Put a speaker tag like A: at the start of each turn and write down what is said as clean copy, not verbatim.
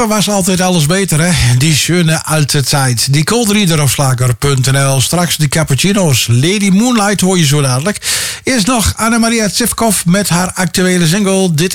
A: Was altijd alles beter, hè? Die schöne alte tijd. Die Coldreader op slager.nl. Straks de cappuccino's. Lady Moonlight hoor je zo dadelijk. Eerst nog Anna-Maria Tsivkov met haar actuele single. Dit